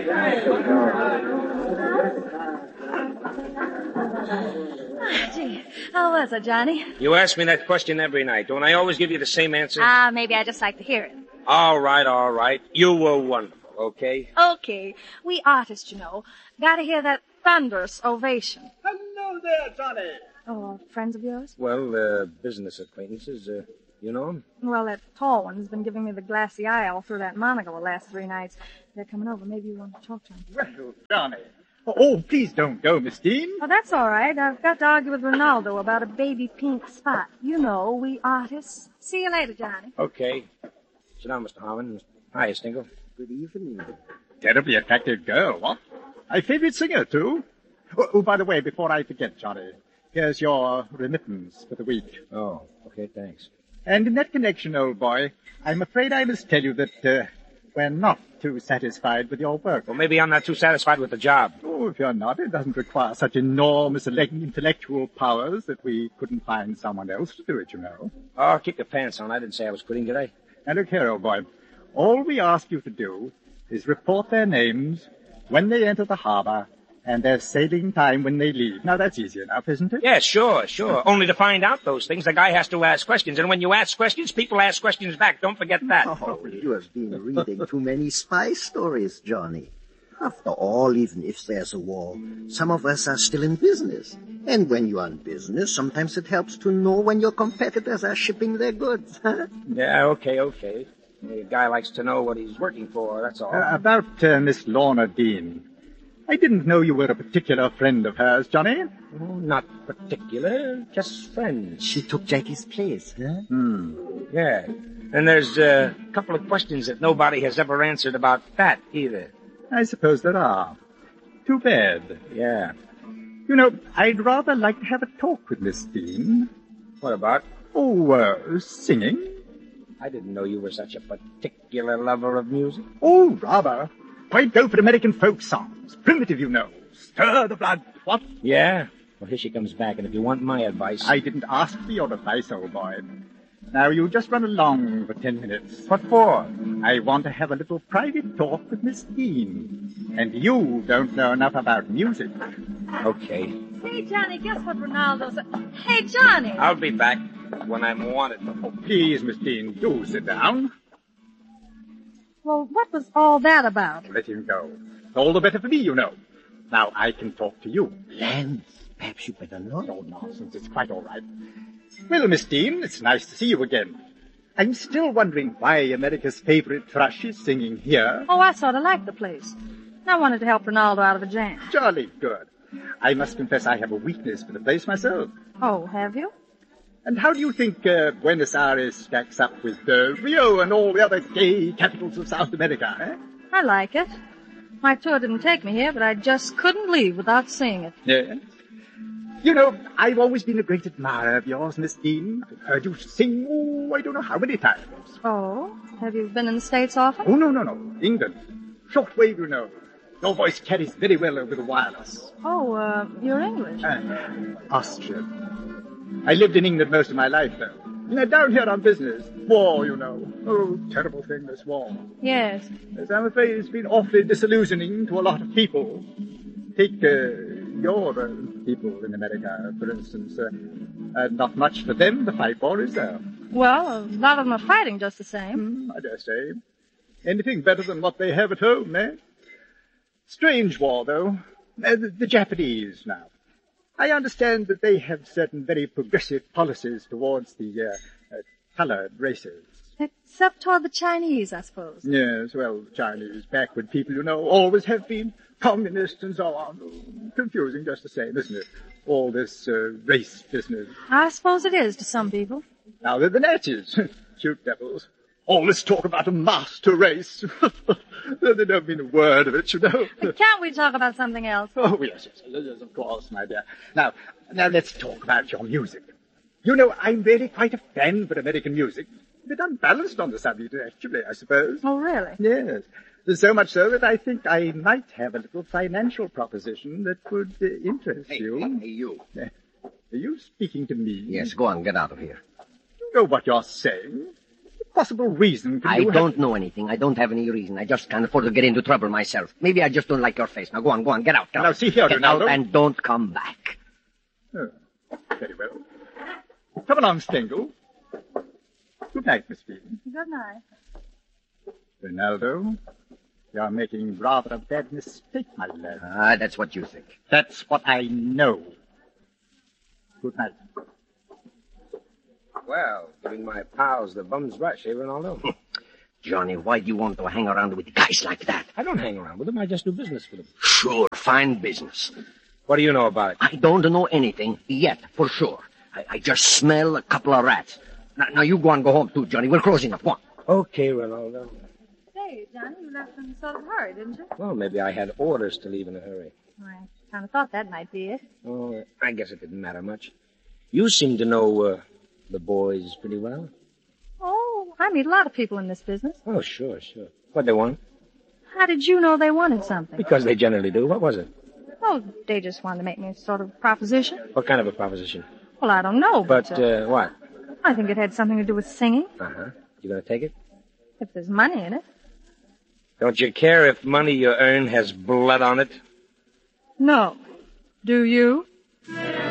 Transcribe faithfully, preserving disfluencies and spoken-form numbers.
Gee, how was it, Johnny? You ask me that question every night. Don't I always give you the same answer? Ah, uh, maybe I just like to hear it. All right, all right. You were wonderful, okay? Okay. We artists, you know, gotta hear that thunderous ovation. Hello there, Johnny. Oh, friends of yours? Well, uh, business acquaintances, uh, you know them? Well, that tall one's been giving me the glassy eye all through that monocle the last three nights. They're coming over. Maybe you want to talk to them. Well, Johnny. Oh, please don't go, Miss Dean. Oh, that's all right. I've got to argue with Ronaldo about a baby pink spot. You know, we artists. See you later, Johnny. Okay. Sit down, Mister Harmon. Hi, Stingle. Good evening. Terribly attractive girl, what? My favorite singer, too. Oh, oh, by the way, before I forget, Johnny, here's your remittance for the week. Oh, okay, thanks. And in that connection, old boy, I'm afraid I must tell you that uh, we're not too satisfied with your work. Well, maybe I'm not too satisfied with the job. Oh, if you're not, it doesn't require such enormous intellectual powers that we couldn't find someone else to do it, you know. Oh, keep your pants on. I didn't say I was quitting, did I? Now look here, old boy. All we ask you to do is report their names when they enter the harbor and their sailing time when they leave. Now, that's easy enough, isn't it? Yeah, sure, sure. Only to find out those things, the guy has to ask questions. And when you ask questions, people ask questions back. Don't forget that. Oh, you have been reading too many spy stories, Johnny. After all, even if there's a war, some of us are still in business. And when you're in business, sometimes it helps to know when your competitors are shipping their goods. Yeah, okay, okay. A guy likes to know what he's working for, that's all. Uh, about uh, Miss Lorna Dean. I didn't know you were a particular friend of hers, Johnny. Oh, not particular, just friends. She took Jackie's place, huh? Hmm. Yeah. And there's uh, a couple of questions that nobody has ever answered about that, either. I suppose there are. Too bad. Yeah. You know, I'd rather like to have a talk with Miss Dean. What about? Oh, uh, singing. I didn't know you were such a particular lover of music. Oh, rather. Quite go for American folk songs. Primitive, you know. Stir the blood. What? Yeah? Well, here she comes back, and if you want my advice... I didn't ask for your advice, old boy. Now, you just run along for ten minutes. What for? I want to have a little private talk with Miss Dean. And you don't know enough about music. Okay. Hey, Johnny, guess what Ronaldo said? Hey, Johnny! I'll be back when I'm wanted. Oh, please, Miss Dean, do sit down. Well, what was all that about? Let him go. All the better for me, you know. Now I can talk to you. Lance, perhaps you better not. No nonsense. It's quite all right. Well, Miss Dean, it's nice to see you again. I'm still wondering why America's favorite thrush is singing here. Oh, I sort of like the place. I wanted to help Ronaldo out of a jam. Jolly good. I must confess I have a weakness for the place myself. Oh, have you? And how do you think uh, Buenos Aires stacks up with uh, Rio and all the other gay capitals of South America, eh? I like it. My tour didn't take me here, but I just couldn't leave without seeing it. Yes. You know, I've always been a great admirer of yours, Miss Dean. I've heard you sing, oh, I don't know how many times. Oh? Have you been in the States often? Oh, no, no, no. England. Shortwave, you know. Your voice carries very well over the wireless. Oh, uh, you're English. Uh, Austrian. I lived in England most of my life, though. Now, down here on business. War, you know. Oh, terrible thing, this war. Yes. Yes, I'm afraid it's been awfully disillusioning to a lot of people. Take uh, your uh, people in America, for instance. Uh, uh, not much for them to fight for, is there? Well, a lot of them are fighting just the same. Mm, I dare say. Anything better than what they have at home, eh? Strange war, though. Uh, the, the Japanese, now. I understand that they have certain very progressive policies towards the uh, uh, colored races. Except toward the Chinese, I suppose. Yes, well, the Chinese, backward people, you know, always have been communists and so on. Confusing just the same, isn't it? All this uh, race business. I suppose it is to some people. Now they're the Nazis. Cute devils. All this talk about a master race. They don't mean a word of it, you know. But can't we talk about something else? Oh, yes, yes, yes, of course, my dear. Now, now let's talk about your music. You know, I'm really quite a fan for American music. A bit unbalanced on the subject, actually, I suppose. Oh, really? Yes. So much so that I think I might have a little financial proposition that would uh, interest Hey, you. hey, you. Uh, Are you speaking to me? Yes, go on, get out of here. You know what you're saying. possible reason can I you don't have... know anything. I don't have any reason. I just can't afford to get into trouble myself. Maybe I just don't like your face. Now go on, go on, get out. Get Now out. see here, Get Ronaldo. out and don't come back. Oh, very well. Come along, Stengel. Good night, Miss Phelan. Good night. Ronaldo, you're making rather a bad mistake, my lad. Ah, that's what you think. That's what I know. Good night. Well, giving my pals the bum's rush, eh, Ronaldo? Johnny, why do you want to hang around with guys like that? I don't hang around with them. I just do business with them. Sure, fine business. What do you know about it? I don't know anything yet, for sure. I, I just smell a couple of rats. Now, now you go on, go home too, Johnny. We're closing up. Go on. Okay, Ronaldo. Say, Johnny, you left in sort of a hurry, didn't you? Well, maybe I had orders to leave in a hurry. I kind of thought that might be it. Oh, I guess it didn't matter much. You seem to know uh, the boys pretty well. Oh, I meet a lot of people in this business. Oh, sure, sure. What'd they want? How did you know they wanted something? Because they generally do. What was it? Oh, they just wanted to make me a sort of proposition. What kind of a proposition? Well, I don't know, but, But, uh, what? I think it had something to do with singing, Uh-huh. You gonna take it? if there's money in it. Don't you care if money you earn has blood on it? No. Do you?